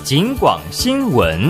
警广新闻。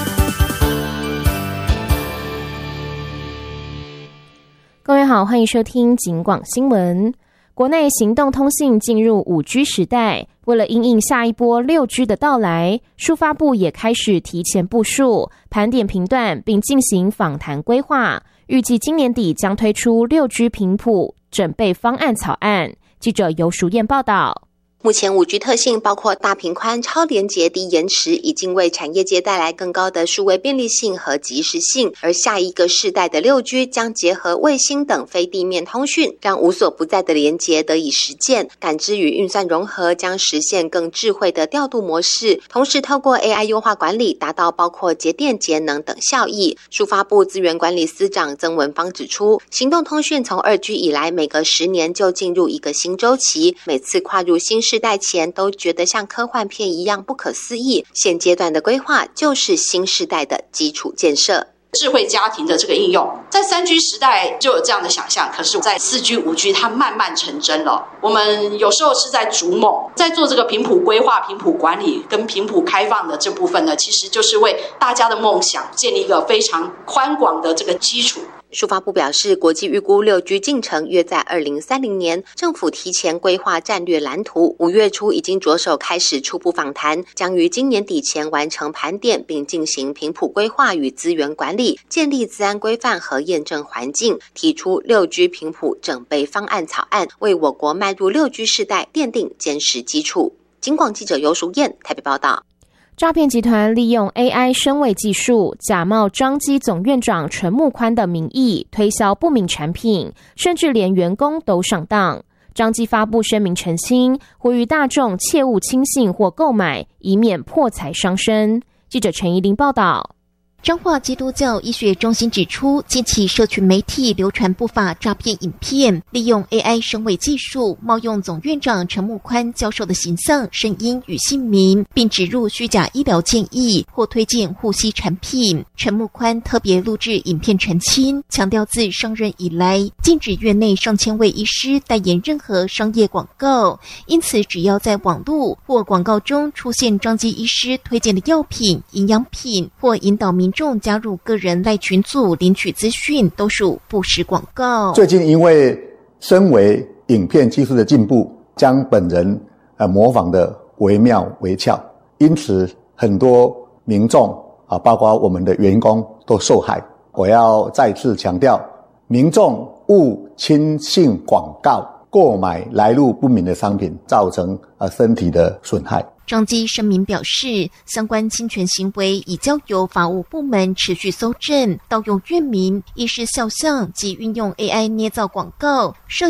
各位好，欢迎收听警广新闻。国内行动通信进入 5G 时代，为了因应下一波 6G 的到来，数发部也开始提前部署、盘点频段，并进行访谈规划，预计今年底将推出 6G 频谱准备方案草案。记者游淑燕报道。 目前 5G 特性包括大频宽、超连结、低延迟，已经为产业界带来更高的数位便利性和即时性。而下一个世代的 6G 将结合卫星等非地面通讯，让无所不在的连结得以实践，感知与运算融合，将实现更智慧的调度模式。同时透过 AI 优化管理，达到包括节电、节能等效益。数发部资源管理司长曾文芳指出，行动通讯从 2G 以来，每隔10年就进入一个新周期，每次跨入新世代前都觉得像科幻片一样不可思议，现阶段的规划就是新世代的基础建设。 智慧家庭的这个应用，在3G 时代就有这样的想象，可是在4G、5G 它慢慢成真了。我们有时候是在逐梦，在做这个频谱规划、频谱管理跟频谱开放的这部分呢，其实就是为大家的梦想建立一个非常宽广的这个基础。 数发部表示，国际预估 6G 进程约在2030年，政府提前规划战略蓝图，5月初已经着手开始初步访谈，将于今年底前完成盘点，并进行频谱规划与资源管理，建立资安规范和验证环境，提出 6G 频谱整备方案草案，为我国迈入 6G 世代奠定坚实基础。警广记者游淑燕台北报道。 诈骗集团利用 AI 声位技术，假冒彰基总院长陈木宽的名义推销不明产品，甚至连员工都上当。彰基发布声明澄清，呼吁大众切勿轻信或购买，以免破财伤身。记者陈怡玲报道。 彰化基督教医学中心指出，近期社群媒体流传不法诈骗影片，利用 AI 声位技术，冒用总院长陈木宽教授的形象、声音与姓名，并植入虚假医疗建议或推荐护膝产品。陈木宽特别录制影片澄清，强调自上任以来，禁止院内上千位医师代言任何商业广告，因此只要在网络或广告中出现彰基医师推荐的药品、营养品，或引导民众加入个人赖群组领取资讯，都属不实广告。 最近因为身为影片技术的进步，将本人模仿的惟妙惟肖，因此很多民众包括我们的员工都受害。我要再次强调，民众勿轻信广告，购买来路不明的商品，造成身体的损害。 彰基声明表示，相关侵权行为已交由法务部门持续搜证，盗用院名、医师肖像及运用 AI 捏造广告，涉